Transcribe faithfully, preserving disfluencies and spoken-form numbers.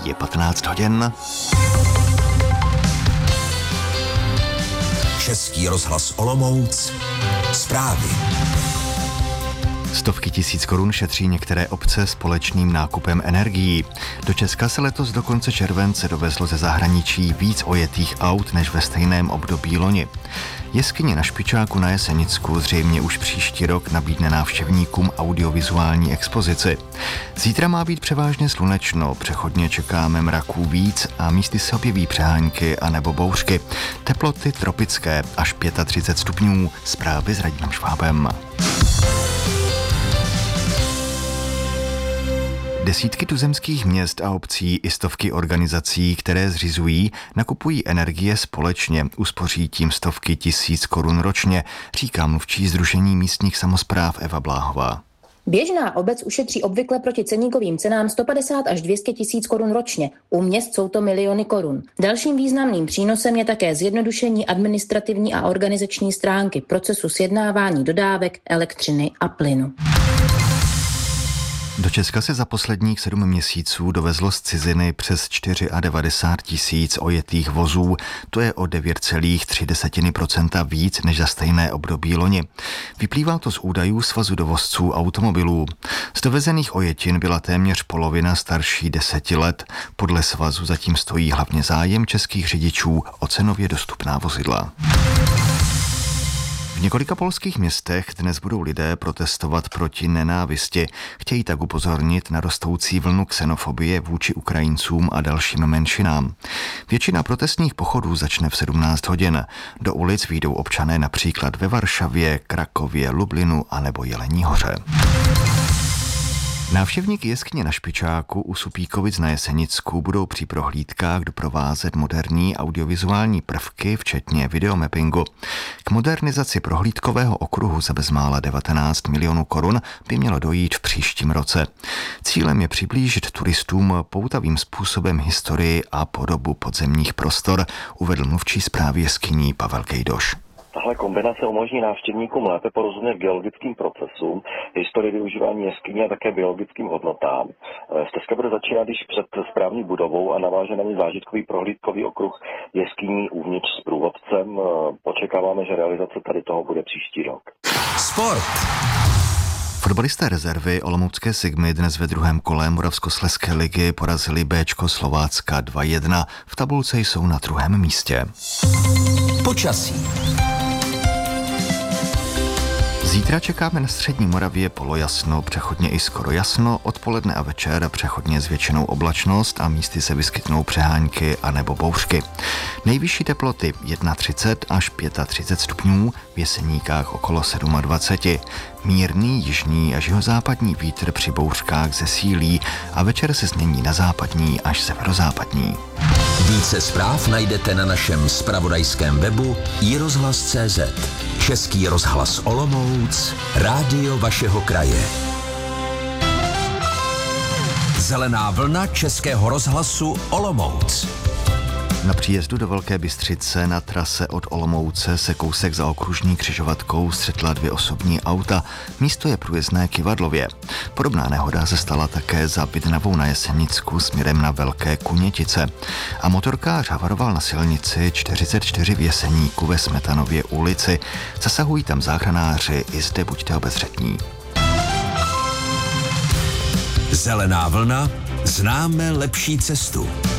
Je patnáct hodin. Český rozhlas Olomouc. Zprávy. Stovky tisíc korun šetří některé obce společným nákupem energií. Do Česka se letos do konce července dovezlo ze zahraničí víc ojetých aut než ve stejném období loni. Jeskyně na Špičáku na Jesenicku zřejmě už příští rok nabídne návštěvníkům audiovizuální expozici. Zítra má být převážně slunečno, přechodně čekáme mraků víc a místy se objeví přehánky a nebo bouřky. Teploty tropické až třicet pět stupňů. Zprávy s Radimem Švábem. Desítky tuzemských měst a obcí i stovky organizací, které zřizují, nakupují energie společně, uspoří tím stovky tisíc korun ročně, říká mluvčí Sdružení místních samospráv Eva Bláhová. Běžná obec ušetří obvykle proti ceníkovým cenám sto padesát až dvě stě tisíc korun ročně. U měst jsou to miliony korun. Dalším významným přínosem je také zjednodušení administrativní a organizační stránky procesu sjednávání dodávek elektřiny a plynu. Do Česka se za posledních sedm měsíců dovezlo z ciziny přes devadesát čtyři tisíc ojetých vozů, to je o devět celá tři procenta víc než za stejné období loni. Vyplývá to z údajů Svazu dovozců automobilů. Z dovezených ojetin byla téměř polovina starší deseti let. Podle svazu zatím stojí hlavně zájem českých řidičů o cenově dostupná vozidla. V několika polských městech dnes budou lidé protestovat proti nenávisti. Chtějí tak upozornit na rostoucí vlnu xenofobie vůči Ukrajincům a dalším menšinám. Většina protestních pochodů začne v sedmnáct hodin. Do ulic vyjdou občané například ve Varšavě, Krakově, Lublinu a nebo Jelení Hoře. Návštěvníky jeskyně na Špičáku u Supíkovic na Jesenicku budou při prohlídkách doprovázet moderní audiovizuální prvky, včetně videomappingu. K modernizaci prohlídkového okruhu za bezmála devatenáct milionů korun by mělo dojít v příštím roce. Cílem je přiblížit turistům poutavým způsobem historii a podobu podzemních prostor, uvedl mluvčí správy jeskyní Pavel Kejdoš. Tahle kombinace umožní návštěvníkům lépe porozumět geologickým procesům, historii využívání jeskyní a také biologickým hodnotám. Stezka bude začínat již před správní budovou a naváže na ní zážitkový prohlídkový okruh jeskyní uvnitř s průvodcem. Očekáváme, že realizace tady toho bude příští rok. Sport. Fotbalisté rezervy olomoucké Sigmy dnes ve druhém kole Moravskoslezské ligy porazili Béčko Slovácka dva jedna. V tabulce jsou na druhém místě. Počasí. Zítra čekáme na střední Moravě polojasno, přechodně i skoro jasno, odpoledne a večer přechodně s většinou oblačnost a místy se vyskytnou přehánky a nebo bouřky. Nejvyšší teploty třicet jedna až třicet pět stupňů, v Jeseníkách okolo dvacet sedm. Mírný jižní až jihozápadní vítr při bouřkách zesílí a večer se změní na západní až severozápadní. Více zpráv najdete na našem zpravodajském webu i rozhlas tečka cé zet. Český rozhlas Olomouc, rádio vašeho kraje. Zelená vlna Českého rozhlasu Olomouc. Na příjezdu do Velké Bystřice na trase od Olomouce se kousek za okružní křižovatkou střetla dvě osobní auta. Místo je průjezdné Kyvadlově. Podobná nehoda se stala také za Vidnavou na Jesenicku směrem na Velké Kunětice. A motorkář havaroval na silnici čtyřicet čtyři v Jeseníku ve Smetanově ulici. Zasahují tam záchranáři, i zde buďte obezřetní. Zelená vlna, známe lepší cestu.